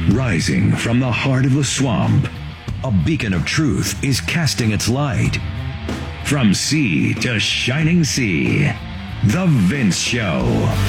Rising from the heart of the swamp, a beacon of truth is casting its light. From sea to shining sea, The Vince Show.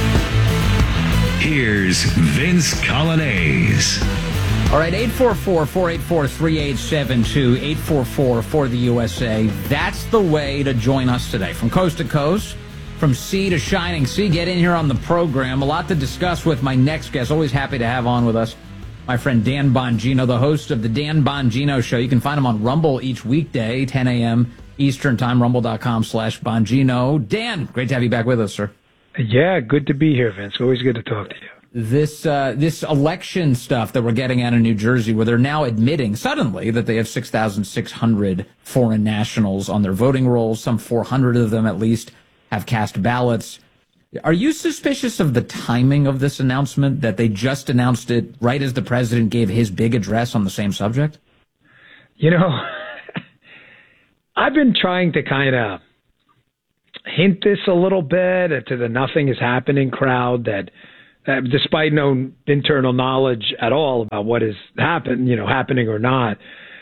Here's Vince Coglianese. All right, 844-484-3872, 844 for the USA. That's the way to join us today. From coast to coast, from sea to shining sea. Get in here on the program. A lot to discuss with my next guest. Always happy to have on with us my friend Dan Bongino, the host of the Dan Bongino Show. You can find him on Rumble each weekday, 10 a.m. Eastern Time, rumble.com/Bongino. Dan, great to have you back with us, sir. Yeah, good to be here, Vince. Always good to talk to you. This election stuff that we're getting out of New Jersey, where they're now admitting suddenly that they have 6,600 foreign nationals on their voting rolls. Some 400 of them at least have cast ballots. Are you suspicious of the timing of this announcement, that they just announced it right as the president gave his big address on the same subject? You know, I've been trying to kind of hint this a little bit to the nothing is happening crowd that despite no internal knowledge at all about what has happened, happening or not,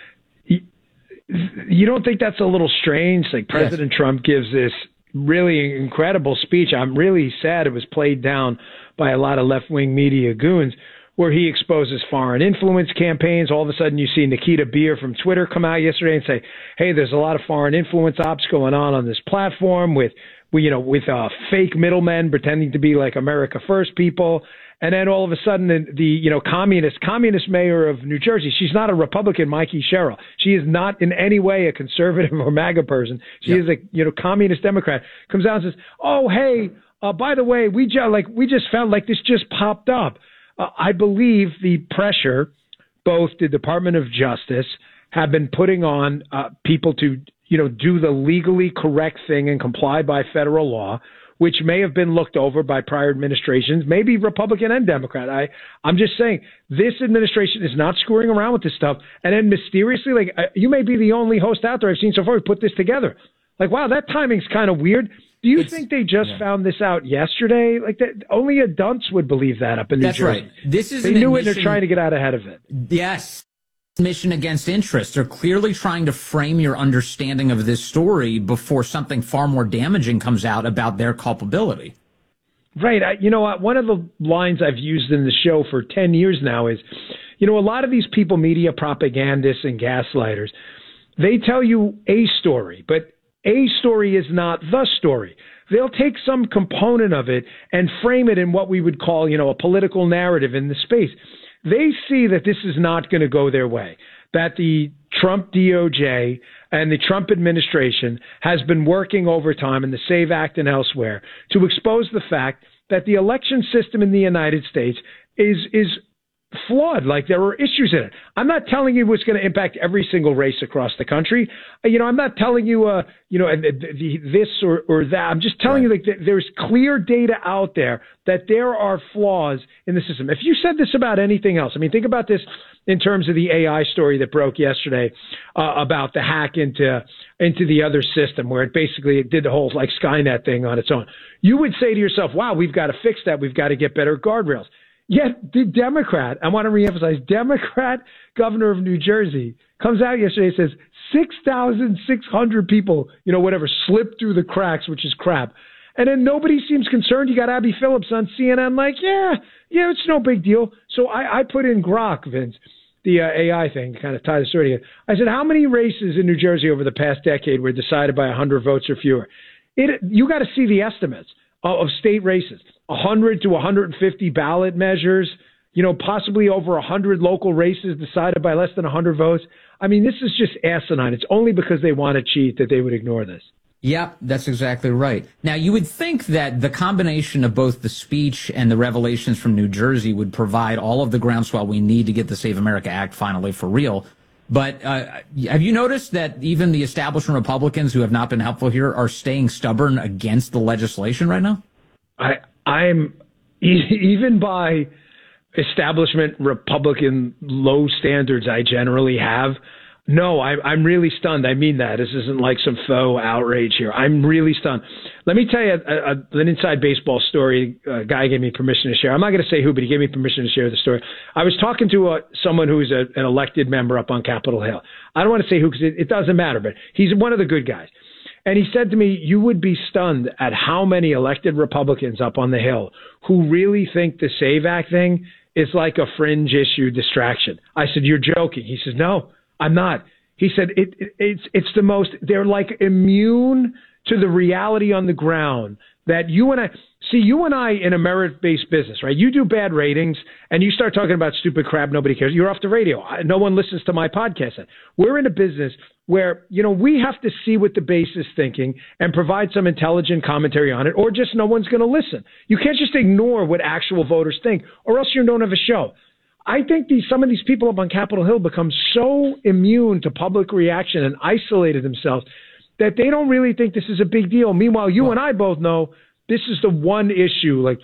you don't think that's a little strange? Like President Trump gives this really incredible speech. I'm really sad it was played down by a lot of left-wing media goons, where he exposes foreign influence campaigns. All of a sudden you see Nikita Beer from Twitter come out yesterday and say, hey, there's a lot of foreign influence ops going on this platform with fake middlemen pretending to be like America First people. And then all of a sudden the communist mayor of New Jersey, she's not a Republican, Mikey Sherrill. She is not in any way a conservative or MAGA person. She is a communist Democrat. Comes out and says, oh, hey, by the way, we just found like this just popped up. I believe the pressure both the Department of Justice have been putting on people to do the legally correct thing and comply by federal law, which may have been looked over by prior administrations, maybe Republican and Democrat. I'm just saying this administration is not screwing around with this stuff. And then mysteriously, you may be the only host out there I've seen so far who put this together. Like, wow, that timing's kind of weird. Do you think they just found this out yesterday? Like that, only a dunce would believe that up in New Jersey. That's right. They knew it and they're trying to get out ahead of it. Yes. Mission against interest. They're clearly trying to frame your understanding of this story before something far more damaging comes out about their culpability. Right. You know what? One of the lines I've used in the show for 10 years now is, a lot of these people, media propagandists and gaslighters, they tell you a story, but a story is not the story. They'll take some component of it and frame it in what we would call, a political narrative in the space. They see that this is not going to go their way, that the Trump DOJ and the Trump administration has been working overtime in the SAVE Act and elsewhere to expose the fact that the election system in the United States is flawed. Like, there are issues in it. I'm not telling you what's going to impact every single race across the country. I'm not telling you, this or that. I'm just telling you, like, there's clear data out there that there are flaws in the system. If you said this about anything else, think about this in terms of the AI story that broke yesterday about the hack into the other system, where it basically did the whole like Skynet thing on its own. You would say to yourself, wow, we've got to fix that. We've got to get better guardrails. Yet the Democrat, I want to reemphasize, Democrat governor of New Jersey comes out yesterday and says 6,600 people, slipped through the cracks, which is crap. And then nobody seems concerned. You got Abby Phillips on CNN like, yeah, it's no big deal. So I put in Grok, Vince, the AI thing, kind of tie the story together. I said, how many races in New Jersey over the past decade were decided by 100 votes or fewer? You got to see the estimates of state races. 100 to 150 ballot measures, possibly over 100 local races decided by less than 100 votes. This is just asinine. It's only because they want to cheat that they would ignore this. Yep, that's exactly right. Now, you would think that the combination of both the speech and the revelations from New Jersey would provide all of the groundswell we need to get the Save America Act finally for real. But have you noticed that even the establishment Republicans who have not been helpful here are staying stubborn against the legislation right now? I'm even by establishment Republican low standards I generally have, No, I'm really stunned. I mean that. This isn't like some faux outrage here. I'm really stunned. Let me tell you an inside baseball story. A guy gave me permission to share. I'm not going to say who, but he gave me permission to share the story. I was talking to someone who's an elected member up on Capitol Hill. I don't want to say who because it doesn't matter, but he's one of the good guys. And he said to me, you would be stunned at how many elected Republicans up on the Hill who really think the SAVE Act thing is like a fringe issue distraction. I said, you're joking. He says, no, I'm not. He said, it's the most, they're like immune to the reality on the ground that you and I in a merit-based business, right? You do bad ratings and you start talking about stupid crap, nobody cares. You're off the radio. No one listens to my podcast. We're in a business where, we have to see what the base is thinking and provide some intelligent commentary on it, or just no one's going to listen. You can't just ignore what actual voters think, or else you don't have a show. I think some of these people up on Capitol Hill become so immune to public reaction and isolated themselves that they don't really think this is a big deal. Meanwhile, you and I both know this is the one issue. Like,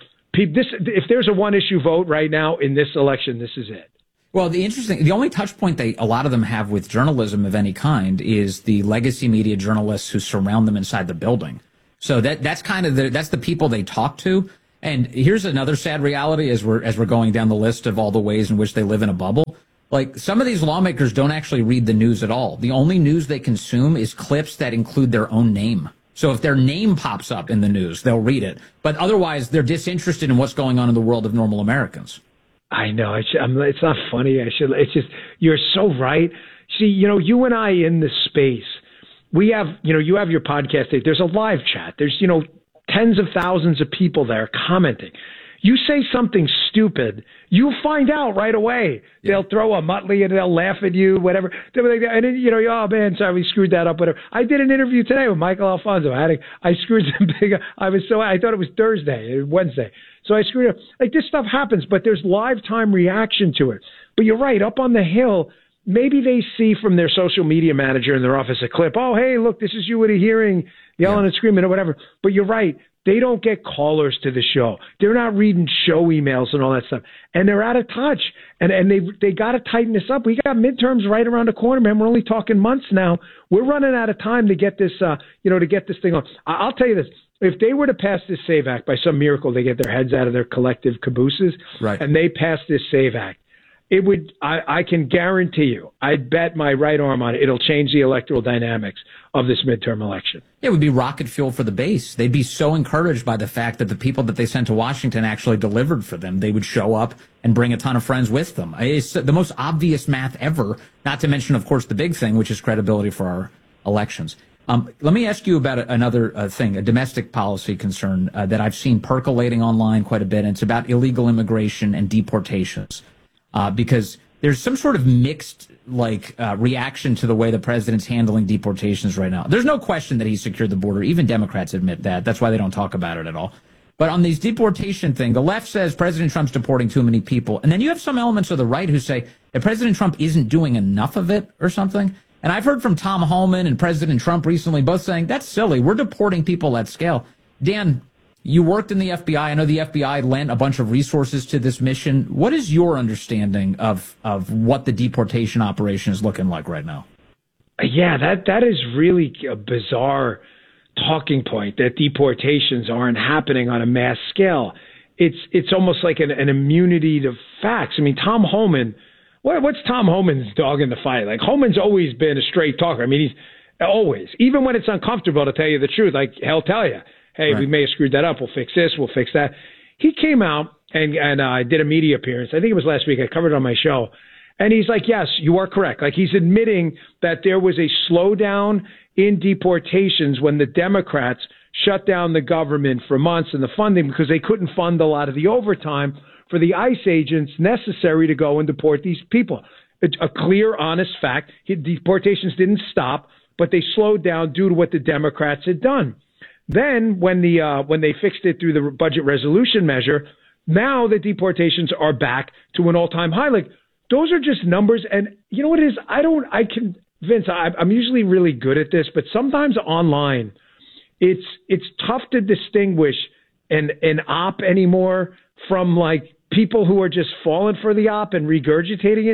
if there's a one issue vote right now in this election, this is it. Well, the only touch point a lot of them have with journalism of any kind is the legacy media journalists who surround them inside the building. So that's kind of that's the people they talk to. And here's another sad reality as we're going down the list of all the ways in which they live in a bubble. Like, some of these lawmakers don't actually read the news at all. The only news they consume is clips that include their own name. So if their name pops up in the news, they'll read it. But otherwise, they're disinterested in what's going on in the world of normal Americans. I know. It's not funny. It's just, you're so right. See, you and I in this space, we have, you have your podcast. There's a live chat. There's, tens of thousands of people there commenting. You say something stupid, you find out right away. Yeah. They'll throw a Muttley and they'll laugh at you, whatever. And then, oh man, sorry, we screwed that up, whatever. I did an interview today with Michael Alfonso. I screwed something up. I thought it was Thursday, Wednesday. So I screwed up. Like, this stuff happens, but there's live time reaction to it. But you're right, up on the Hill, maybe they see from their social media manager in their office a clip. Oh, hey, look, this is you at a hearing, yelling and screaming or whatever. But you're right. They don't get callers to the show. They're not reading show emails and all that stuff. And they're out of touch. And they got to tighten this up. We got midterms right around the corner, man. We're only talking months now. We're running out of time to get this, to get this thing on. I'll tell you this. If they were to pass this SAVE Act, by some miracle, they get their heads out of their collective cabooses, right, and they pass this SAVE Act, it would, I can guarantee you, I'd bet my right arm on it, it'll change the electoral dynamics of this midterm election. It would be rocket fuel for the base. They'd be so encouraged by the fact that the people that they sent to Washington actually delivered for them. They would show up and bring a ton of friends with them. It's the most obvious math ever, not to mention, of course, the big thing, which is credibility for our elections. Let me ask you about another thing, a domestic policy concern that I've seen percolating online quite a bit, and it's about illegal immigration and deportations. Because there's some sort of mixed reaction to the way the president's handling deportations right now. There's no question that he secured the border. Even Democrats admit that. That's why they don't talk about it at all. But on these deportation thing, the left says President Trump's deporting too many people. And then you have some elements of the right who say that President Trump isn't doing enough of it or something. And I've heard from Tom Homan and President Trump recently both saying, that's silly. We're deporting people at scale. Dan, you worked in the FBI. I know the FBI lent a bunch of resources to this mission. What is your understanding of what the deportation operation is looking like right now? Yeah, that is really a bizarre talking point, that deportations aren't happening on a mass scale. It's almost like an immunity to facts. I mean, Tom Homan, what's Tom Homan's dog in the fight? Like, Homan's always been a straight talker. I mean, he's always, even when it's uncomfortable to tell you the truth, like, he'll tell you, hey, right, we may have screwed that up. We'll fix this. We'll fix that. He came out and did a media appearance. I think it was last week. I covered it on my show. And he's like, yes, you are correct. Like, he's admitting that there was a slowdown in deportations when the Democrats shut down the government for months and the funding because they couldn't fund a lot of the overtime for the ICE agents necessary to go and deport these people. A clear, honest fact. Deportations didn't stop, but they slowed down due to what the Democrats had done. Then when they fixed it through the budget resolution measure, now the deportations are back to an all-time high. Like, those are just numbers. And you know what it is? Vince, I'm usually really good at this, but sometimes online, it's tough to distinguish an op anymore from like people who are just falling for the op and regurgitating it.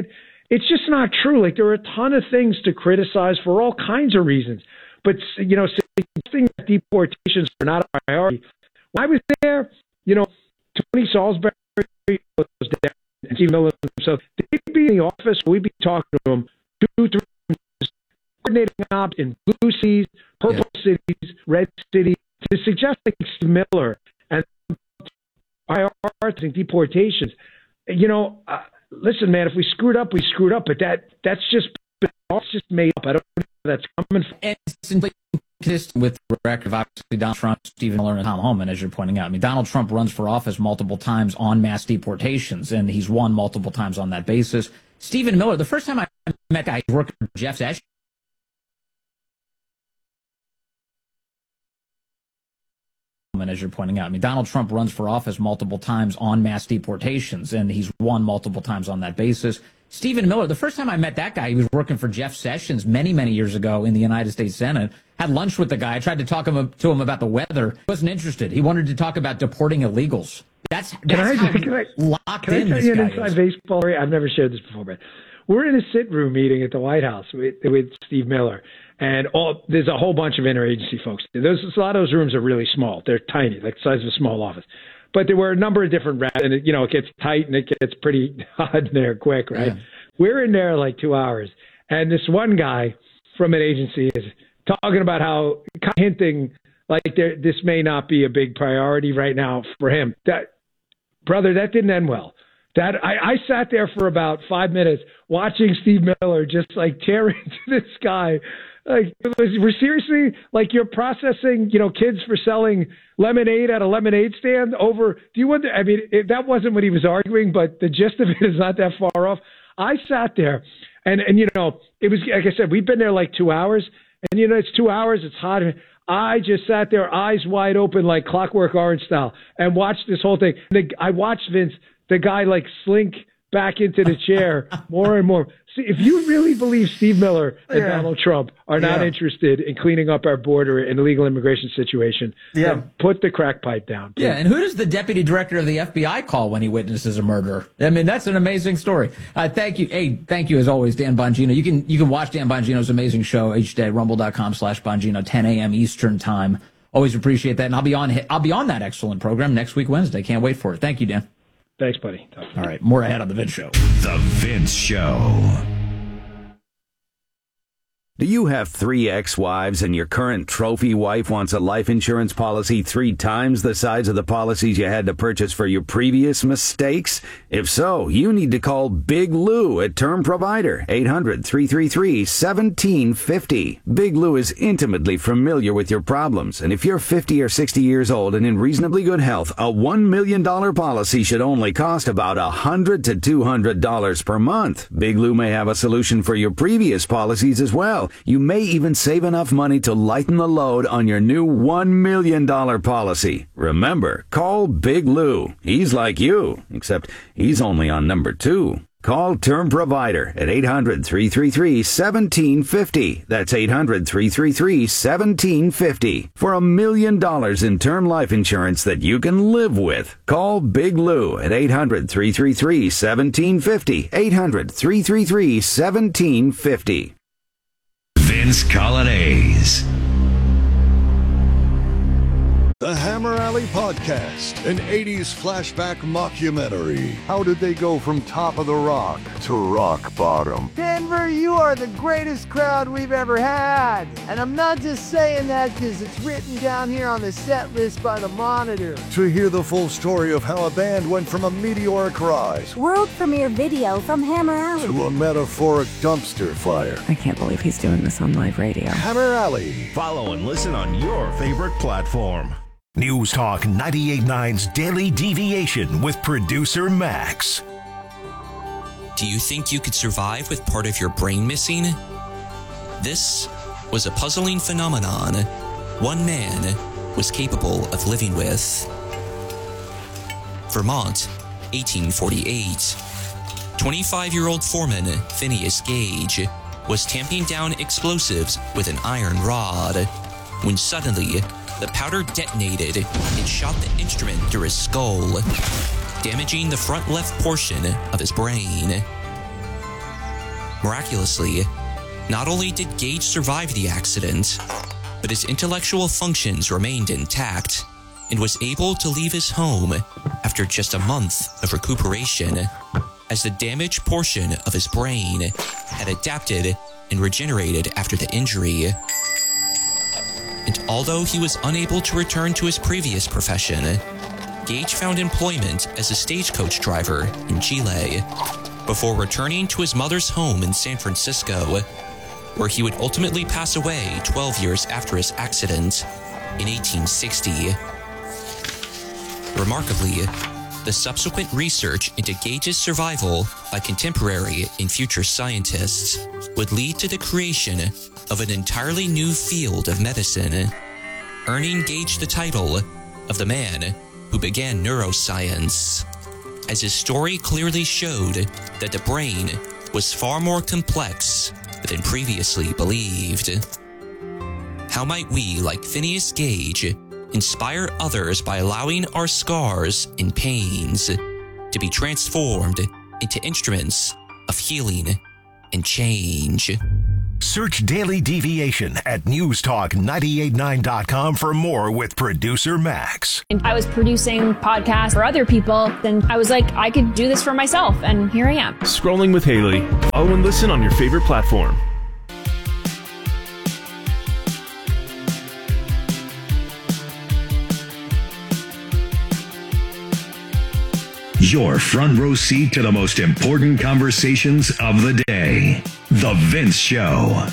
it's just not true. Like, there are a ton of things to criticize for all kinds of reasons. But, suggesting that deportations are not a priority. When I was there, Tony Salisbury was there, and Steve Miller himself, they'd be in the office, we'd be talking to them 2-3 times, coordinating ops in blue cities, purple cities, red cities, to suggest like Steve Miller and prioritizing deportations. Listen, man, if we screwed up, we screwed up, but that's just made up. I don't know where that's coming from. And it's simply consistent with the record of obviously Donald Trump, Stephen Miller, and Tom Homan, as you're pointing out. I mean, Donald Trump runs for office multiple times on mass deportations, and he's won multiple times on that basis. Stephen Miller, the first time I met guy working for Jeff Sessions, as you're pointing out. I mean, Donald Trump runs for office multiple times on mass deportations, and he's won multiple times on that basis. Stephen Miller, the first time I met that guy, he was working for Jeff Sessions many, many years ago in the United States Senate. Had lunch with the guy. I tried to talk to him about the weather. He wasn't interested. He wanted to talk about deporting illegals. Can I tell you an inside baseball story? I've never shared this before, but we're in a sit-room meeting at the White House with Steve Miller. And there's a whole bunch of interagency folks. A lot of those rooms are really small. They're tiny, like the size of a small office. But there were a number of different rats, and it gets tight and it gets pretty hot in there quick, right? Yeah. We're in there like 2 hours, and this one guy from an agency is talking about how, hinting like this may not be a big priority right now for him. Brother, that didn't end well. I sat there for about 5 minutes watching Steve Miller just like tear into this guy. Like, we're seriously, like, you're processing, kids for selling lemonade at a lemonade stand over. Do you wonder? I mean, that wasn't what he was arguing, but the gist of it is not that far off. I sat there and it was, like I said, we've been there like 2 hours, and it's 2 hours. It's hot. I just sat there, eyes wide open, like Clockwork Orange style, and watched this whole thing. I watched Vince, the guy, like, slink back into the chair more and more. See, if you really believe Steve Miller and Donald Trump are not interested in cleaning up our border and illegal immigration situation, then put the crack pipe down. Please. Yeah, and who does the deputy director of the FBI call when he witnesses a murder? I mean, that's an amazing story. Thank you. Hey, thank you as always, Dan Bongino. You can watch Dan Bongino's amazing show each day, rumble.com/Bongino, 10 a.m. Eastern time. Always appreciate that. And I'll be on that excellent program next week, Wednesday. Can't wait for it. Thank you, Dan. Thanks, buddy. All right, more ahead on The Vince Show. The Vince Show. Do you have 3 ex-wives and your current trophy wife wants a life insurance policy 3 times the size of the policies you had to purchase for your previous mistakes? If so, you need to call Big Lou at Term Provider, 800-333-1750. Big Lou is intimately familiar with your problems, and if you're 50 or 60 years old and in reasonably good health, a $1 million policy should only cost about $100 to $200 per month. Big Lou may have a solution for your previous policies as well. You may even save enough money to lighten the load on your new $1 million policy. Remember, call Big Lou. He's like you, except he's only on number 2. Call Term Provider at 800-333-1750. That's 800-333-1750 for $1 million in term life insurance that you can live with. Call Big Lou at 800-333-1750. 800-333-1750. Vince Colonnese. The Hammer Alley Podcast, an 80s flashback mockumentary. How did they go from top of the rock to rock bottom? Denver, you are the greatest crowd we've ever had. And I'm not just saying that because it's written down here on the set list by the Monitor. To hear the full story of how a band went from a meteoric rise, world premiere video from Hammer Alley, to a metaphoric dumpster fire. I can't believe he's doing this on live radio. Hammer Alley. Follow and listen on your favorite platform. News Talk 98.9's Daily Deviation with producer Max. Do you think you could survive with part of your brain missing? This was a puzzling phenomenon one man was capable of living with. Vermont, 1848. 25-year-old foreman Phineas Gage was tamping down explosives with an iron rod when suddenly the powder detonated and shot the instrument through his skull, damaging the front left portion of his brain. Miraculously, not only did Gage survive the accident, but his intellectual functions remained intact and was able to leave his home after just a month of recuperation, as the damaged portion of his brain had adapted and regenerated after the injury. And although he was unable to return to his previous profession, Gage found employment as a stagecoach driver in Chile before returning to his mother's home in San Francisco, where he would ultimately pass away 12 years after his accident in 1860. Remarkably, the subsequent research into Gage's survival by contemporary and future scientists would lead to the creation of an entirely new field of medicine, earning Gage the title of the man who began neuroscience, as his story clearly showed that the brain was far more complex than previously believed. How might we, like Phineas Gage, inspire others by allowing our scars and pains to be transformed into instruments of healing and change? Search Daily Deviation at newstalk989.com for more with producer Max. I was producing podcasts for other people, and I was like, I could do this for myself, and here I am. Scrolling with Haley. Follow and listen on your favorite platform. Your front row seat to the most important conversations of the day. The Vince Show. I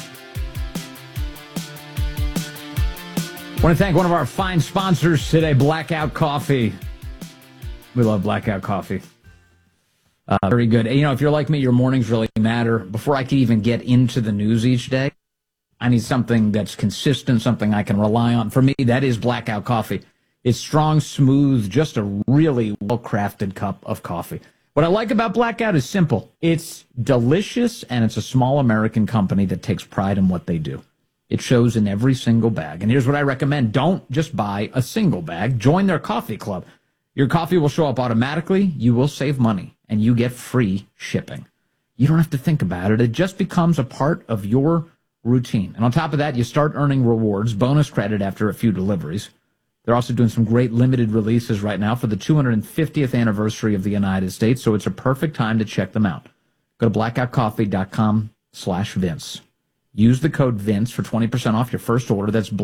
want to thank one of our fine sponsors today, Blackout Coffee. We love Blackout Coffee. Very good. You know, if you're like me, your mornings really matter. Before I can even get into the news each day, I need something that's consistent, something I can rely on. For me, that is Blackout Coffee. It's strong, smooth, just a really well-crafted cup of coffee. What I like about Blackout is simple. It's delicious, and it's a small American company that takes pride in what they do. It shows in every single bag. And here's what I recommend. Don't just buy a single bag. Join their coffee club. Your coffee will show up automatically. You will save money, and you get free shipping. You don't have to think about it. It just becomes a part of your routine. And on top of that, you start earning rewards, bonus credit after a few deliveries. They're also doing some great limited releases right now for the 250th anniversary of the United States, so it's a perfect time to check them out. Go to blackoutcoffee.com/Vince. Use the code Vince for 20% off your first order. That's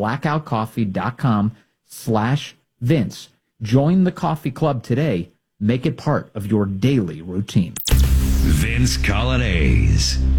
blackoutcoffee.com/Vince. Join the coffee club today. Make it part of your daily routine. Vince Colonnese.